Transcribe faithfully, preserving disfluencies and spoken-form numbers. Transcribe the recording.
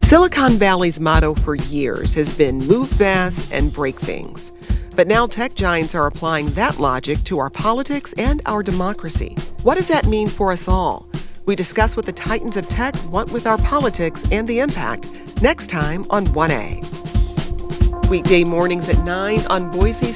Silicon Valley's motto for years has been move fast and break things. But now tech giants are applying that logic to our politics and our democracy. What does that mean for us all? We discuss what the titans of tech want with our politics and the impact next time on one A. Weekday mornings at nine on Boise